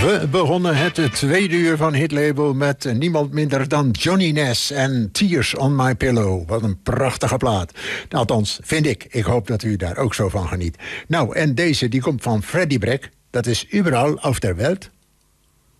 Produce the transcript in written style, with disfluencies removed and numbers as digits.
We begonnen het tweede uur van Hitlabel met niemand minder dan Johnny Ness en Tears on My Pillow. Wat een prachtige plaat. Althans, vind ik. Ik hoop dat u daar ook zo van geniet. Nou, en deze die komt van Freddie Breck. Dat is überall auf der Welt.